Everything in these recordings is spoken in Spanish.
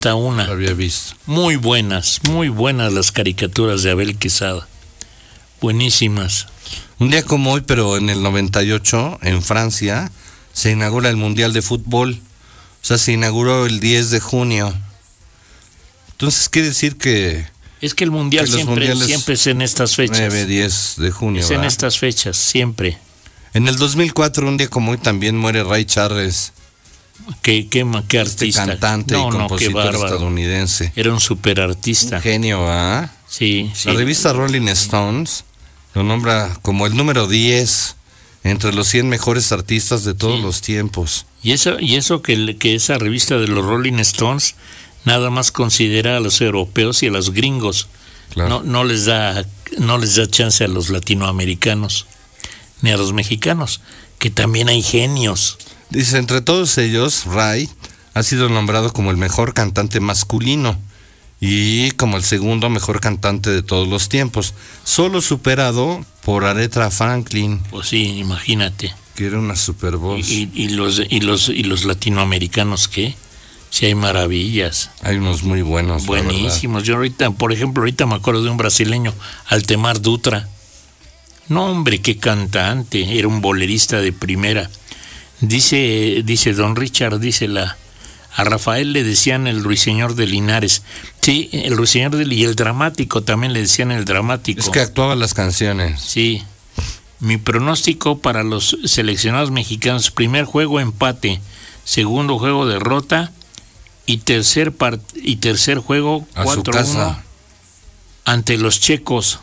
una. Lo había visto. Muy buenas las caricaturas de Abel Quesada. Buenísimas. Un día como hoy, pero en el 98, en Francia, se inaugura el Mundial de Fútbol. O sea, se inauguró el 10 de junio. Entonces, quiere decir que... Es que el Mundial siempre es en estas fechas. 9, 10 de junio. Es en estas fechas, siempre. En el 2004, un día como hoy, también muere Ray Charles. Qué artista. Cantante y compositor estadounidense. Era un superartista. Un genio, ¿ah? Sí. La revista Rolling Stones lo nombra como el número 10 entre los 100 mejores artistas de todos los tiempos. Y eso que esa revista de los Rolling Stones nada más considera a los europeos y a los gringos. Claro. No les da chance a los latinoamericanos ni a los mexicanos, que también hay genios. Dice, entre todos ellos, Ray ha sido nombrado como el mejor cantante masculino y como el segundo mejor cantante de todos los tiempos, solo superado por Aretha Franklin. Pues sí, imagínate. Que era una super voz. Y los latinoamericanos, ¿qué? Sí, hay maravillas. Hay unos muy buenos. Buenísimos. Yo por ejemplo, ahorita me acuerdo de un brasileño, Altemar Dutra. No, hombre, qué cantante. Era un bolerista de primera. Dice don Richard, a Rafael le decían el ruiseñor de Linares. Sí, el ruiseñor y el dramático también le decían el dramático. Es que actuaba las canciones. Sí. Mi pronóstico para los seleccionados mexicanos: primer juego empate, segundo juego derrota y tercer juego 4-1 ante los checos.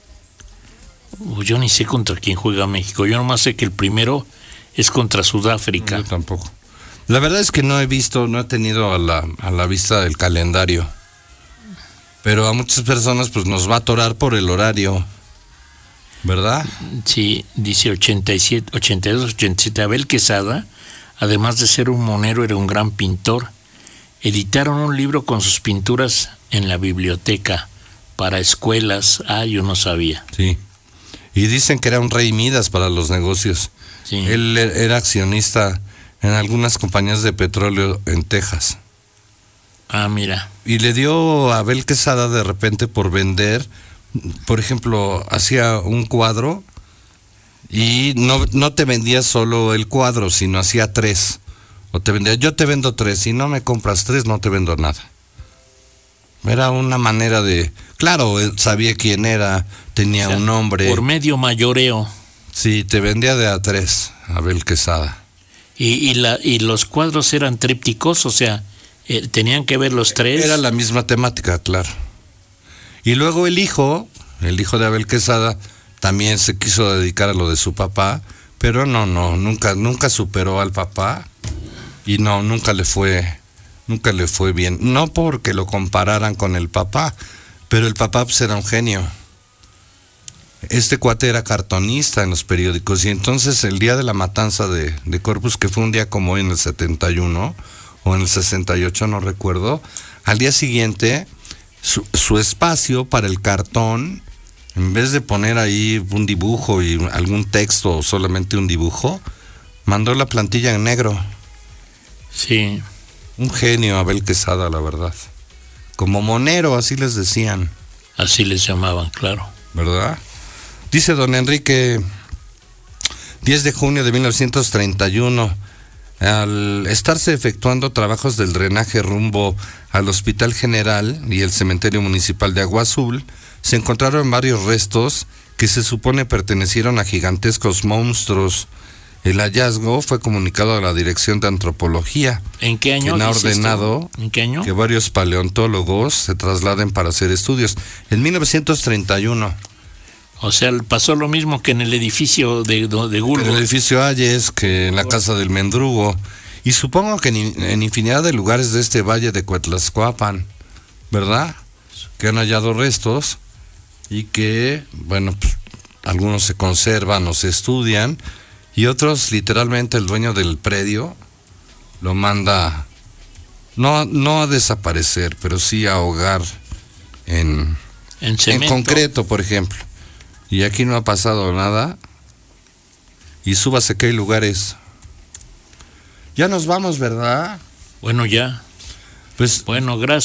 Yo ni sé contra quién juega México. Yo nomás sé que el primero es contra Sudáfrica. Yo tampoco. La verdad es que no he tenido a la vista del calendario. Pero a muchas personas pues nos va a atorar por el horario, ¿verdad? Sí, dice 82, 87. Abel Quesada, además de ser un monero, era un gran pintor. Editaron un libro con sus pinturas en la biblioteca para escuelas. Yo no sabía. Sí. Y dicen que era un rey Midas para los negocios. Sí. Él era accionista en algunas compañías de petróleo en Texas. Mira. Y le dio a Abel Quesada de repente por vender, por ejemplo, hacía un cuadro y no te vendía solo el cuadro, sino hacía 3. O te vendía, yo te vendo 3, si no me compras 3 no te vendo nada. Era una manera de... Claro, él sabía quién era, tenía un nombre. Por medio mayoreo. Sí, te vendía de a 3, Abel Quesada. Y los cuadros eran trípticos, o sea, tenían que ver los 3. Era la misma temática, claro. Y luego el hijo de Abel Quesada, también se quiso dedicar a lo de su papá, pero nunca superó al papá y nunca le fue bien. No porque lo compararan con el papá, pero el papá pues era un genio. Este cuate era cartonista en los periódicos y entonces el día de la matanza de Corpus, que fue un día como hoy en el 71 o en el 68, no recuerdo, al día siguiente su espacio para el cartón, en vez de poner ahí un dibujo y algún texto o solamente un dibujo, mandó la plantilla en negro. Sí. Un genio Abel Quesada, la verdad. Como monero, así les decían. Así les llamaban, claro. ¿Verdad? Dice don Enrique, 10 de junio de 1931, al estarse efectuando trabajos del drenaje rumbo al Hospital General y el Cementerio Municipal de Agua Azul, se encontraron varios restos que se supone pertenecieron a gigantescos monstruos. El hallazgo fue comunicado a la Dirección de Antropología. ¿En qué año? Quien ha ordenado ¿En qué año? Que varios paleontólogos se trasladen para hacer estudios. En 1931. O sea, pasó lo mismo que en el edificio de Gulgo. En el edificio Hayes, que en la casa del Mendrugo. Y supongo que en infinidad de lugares de este valle de Cuetlascuapan, ¿verdad? Que han hallado restos y que, bueno, pues, algunos se conservan o se estudian y otros, literalmente, el dueño del predio lo manda, no a desaparecer, pero sí a ahogar en concreto, por ejemplo. Y aquí no ha pasado nada. Y súbase que hay lugares. Ya nos vamos, ¿verdad? Bueno, ya. Pues bueno, gracias.